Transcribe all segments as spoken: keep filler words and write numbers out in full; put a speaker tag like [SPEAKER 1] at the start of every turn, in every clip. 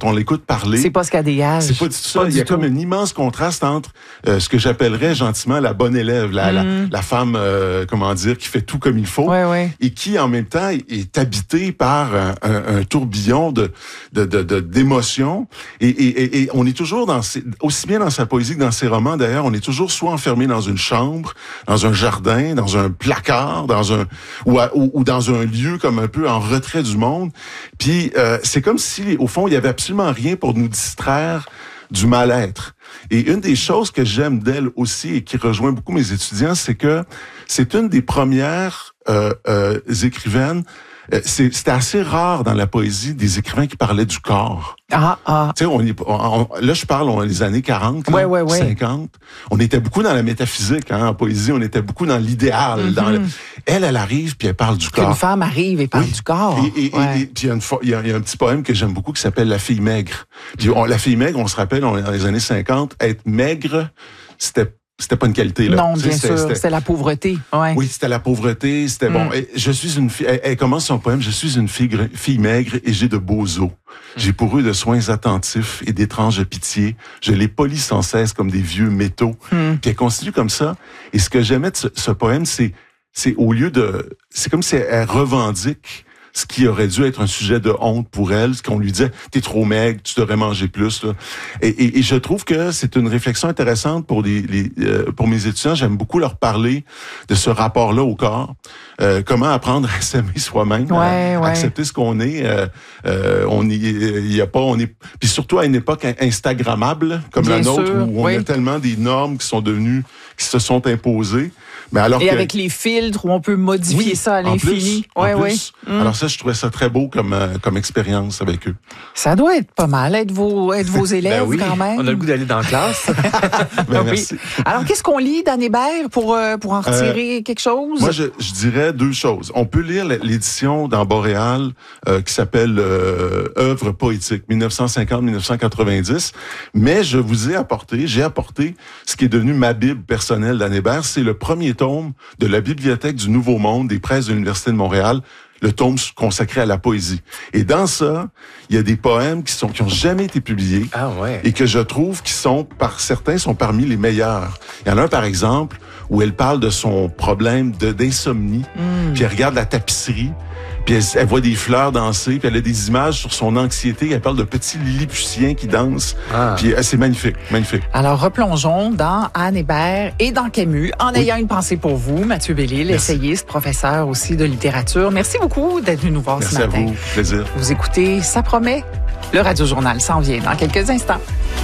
[SPEAKER 1] quand on l'écoute parler.
[SPEAKER 2] C'est pas ce qu'elle dégage.
[SPEAKER 1] C'est pas du tout ça.
[SPEAKER 2] Pas
[SPEAKER 1] Il y a
[SPEAKER 2] tout.
[SPEAKER 1] comme un immense contraste entre euh, ce que j'appellerais gentiment la bonne élève, la, mm. la, la femme, euh, comment dire, qui fait tout comme il faut,
[SPEAKER 2] ouais, ouais.
[SPEAKER 1] et qui en même temps est, est habitée par un, un, un tourbillon de, de, de, de d'émotions. Et, et, et on est toujours dans ses, aussi bien dans sa poésie que dans ses romans. D'ailleurs, on est toujours soit enfermé dans une chambre, dans un jardin, dans un placard, dans un ou, à, ou, ou dans un lieu comme un peu en retrait du monde. Puis euh, c'est comme si, au fond, il y avait absolument rien pour nous distraire du mal-être. Et une des choses que j'aime d'elle aussi et qui rejoint beaucoup mes étudiants, c'est que c'est une des premières euh, euh, écrivaines. C'est, c'était assez rare dans la poésie des écrivains qui parlaient du corps.
[SPEAKER 2] Ah, ah.
[SPEAKER 1] Tu sais, on, est, on, on là, je parle, on les années quarante, là,
[SPEAKER 2] ouais, ouais, ouais.
[SPEAKER 1] cinquante. On était beaucoup dans la métaphysique, hein, en poésie. On était beaucoup dans l'idéal. Mm-hmm. Dans le... Elle, elle arrive puis elle parle du corps.
[SPEAKER 2] Une femme arrive et parle oui. du corps.
[SPEAKER 1] Et, et, ouais. et, et puis il y a, une, il y a, il y a un petit poème que j'aime beaucoup qui s'appelle La fille maigre. Puis on, la fille maigre, on se rappelle, on est dans les années cinquante, être maigre, c'était C'était pas une qualité, là.
[SPEAKER 2] Non, bien sûr. C'était, c'était la pauvreté. Ouais.
[SPEAKER 1] Oui, c'était la pauvreté. C'était mm. bon. Et je suis une fille. Elle, elle commence son poème. Je suis une fille, fille maigre et j'ai de beaux os. Mm. J'ai pour eux de soins attentifs et d'étranges pitiés. Je les polis sans cesse comme des vieux métaux. Mm. Puis elle continue comme ça. Et ce que j'aimais de ce, ce poème, c'est, c'est au lieu de, c'est comme si elle, elle revendique ce qui aurait dû être un sujet de honte pour elle, ce qu'on lui disait, t'es trop maigre, tu devrais manger plus. Là. Et, et, et je trouve que c'est une réflexion intéressante pour les, les euh, pour mes étudiants. J'aime beaucoup leur parler de ce rapport-là au corps, euh, comment apprendre à s'aimer soi-même,
[SPEAKER 2] ouais,
[SPEAKER 1] à,
[SPEAKER 2] ouais.
[SPEAKER 1] accepter ce qu'on est. Euh, euh, on y, il y a pas, on est, puis surtout à une époque instagrammable comme
[SPEAKER 2] Bien
[SPEAKER 1] la nôtre
[SPEAKER 2] sûr,
[SPEAKER 1] où on
[SPEAKER 2] oui.
[SPEAKER 1] a tellement des normes qui sont devenues, qui se sont imposées. Mais alors
[SPEAKER 2] et
[SPEAKER 1] que,
[SPEAKER 2] avec les filtres où on peut modifier
[SPEAKER 1] oui,
[SPEAKER 2] ça à l'infini.
[SPEAKER 1] En plus,
[SPEAKER 2] ouais,
[SPEAKER 1] en
[SPEAKER 2] ouais.
[SPEAKER 1] plus.
[SPEAKER 2] Mm.
[SPEAKER 1] Alors ça, je trouvais ça très beau comme euh, comme expérience avec eux.
[SPEAKER 2] Ça doit être pas mal, être vos, être vos élèves
[SPEAKER 3] ben oui,
[SPEAKER 2] quand même.
[SPEAKER 3] On a le goût d'aller dans la classe.
[SPEAKER 1] ben, merci.
[SPEAKER 2] Oui. Alors, qu'est-ce qu'on lit d'Anne Hébert pour, euh, pour en retirer euh, quelque chose?
[SPEAKER 1] Moi, je, je dirais deux choses. On peut lire l'édition dans Boréal euh, qui s'appelle euh, Œuvres poétiques, dix-neuf cent cinquante à dix-neuf cent quatre-vingt-dix. Mais je vous ai apporté, j'ai apporté ce qui est devenu ma Bible personnelle d'Anne Hébert. C'est le premier tome de la Bibliothèque du Nouveau Monde des presses de l'Université de Montréal, le tome consacré à la poésie. Et dans ça, il y a des poèmes qui sont qui ont jamais été publiés
[SPEAKER 3] ah ouais.
[SPEAKER 1] et que je trouve qui sont, par certains, sont parmi les meilleurs. Il y en a un, par exemple, où elle parle de son problème de, d'insomnie, mm. puis elle regarde la tapisserie, puis elle, elle voit des fleurs danser, puis elle a des images sur son anxiété. Elle parle de petits lilliputiens qui dansent. Ah. Puis c'est magnifique, magnifique.
[SPEAKER 2] Alors, replongeons dans Anne Hébert et dans Camus, en oui. ayant une pensée pour vous, Mathieu Bellil, Merci. essayiste, professeur aussi de littérature. Merci beaucoup d'être venu nous voir
[SPEAKER 1] Merci
[SPEAKER 2] ce matin.
[SPEAKER 1] Merci à vous, plaisir.
[SPEAKER 2] Vous écoutez Ça promet. Le Radio-Journal s'en vient dans quelques instants.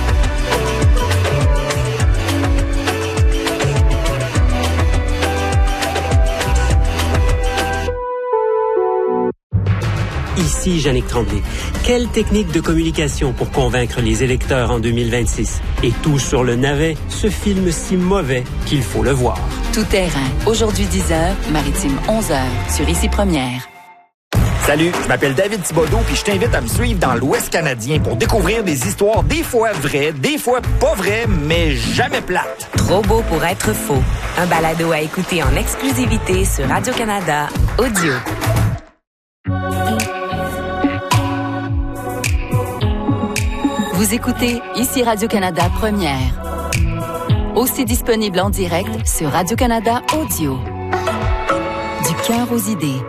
[SPEAKER 4] Ici Jannick Tremblay. Quelle technique de communication pour convaincre les électeurs en deux mille vingt-six? Et tout sur le navet, ce film si mauvais qu'il faut le voir.
[SPEAKER 5] Tout terrain. Aujourd'hui dix heures, Maritime onze heures, sur Ici Première.
[SPEAKER 6] Salut, je m'appelle David Thibodeau puis je t'invite à me suivre dans l'Ouest canadien pour découvrir des histoires des fois vraies, des fois pas vraies, mais jamais plates.
[SPEAKER 7] Trop beau pour être faux. Un balado à écouter en exclusivité sur Radio-Canada Audio.
[SPEAKER 5] Vous écoutez Ici Radio-Canada Première. Aussi disponible en direct sur Radio-Canada Audio. Du cœur aux idées.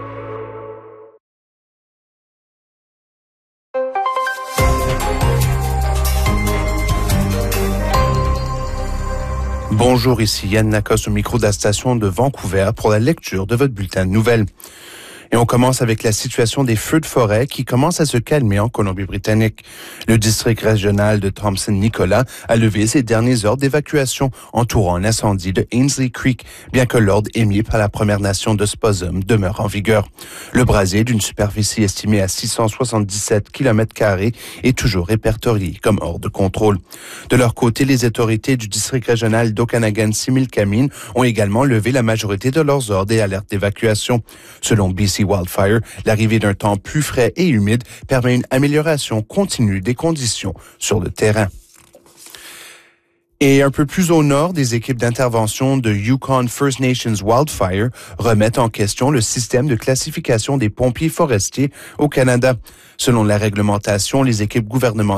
[SPEAKER 8] Bonjour, ici Yann Lacoste au micro de la station de Vancouver pour la lecture de votre bulletin de nouvelles. Et on commence avec la situation des feux de forêt qui commencent à se calmer en Colombie-Britannique. Le district régional de Thompson-Nicolas a levé ses derniers ordres d'évacuation entourant l'incendie de Ainsley Creek, bien que l'ordre émis par la Première Nation de Sposum demeure en vigueur. Le brasier, d'une superficie estimée à six cent soixante-dix-sept kilomètres carrés, est toujours répertorié comme hors de contrôle. De leur côté, les autorités du district régional d'Okanagan-Similkameen ont également levé la majorité de leurs ordres et alertes d'évacuation. Selon B C Wildfire, l'arrivée d'un temps plus frais et humide permet une amélioration continue des conditions sur le terrain. Et un peu plus au nord, des équipes d'intervention de Yukon First Nations Wildfire remettent en question le système de classification des pompiers forestiers au Canada. Selon la réglementation, les équipes gouvernementales